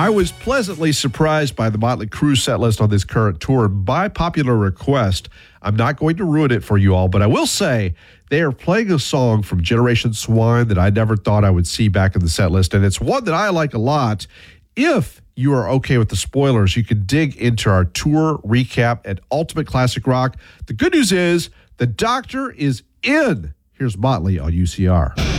I was pleasantly surprised by the Motley Crue set list on this current tour. By popular request, I'm not going to ruin it for you all, but I will say they are playing a song from Generation Swine that I never thought I would see back in the set list, and it's one that I like a lot. If you are okay with the spoilers, you can dig into our tour recap at Ultimate Classic Rock. The good news is the Doctor is in. Here's Motley on UCR.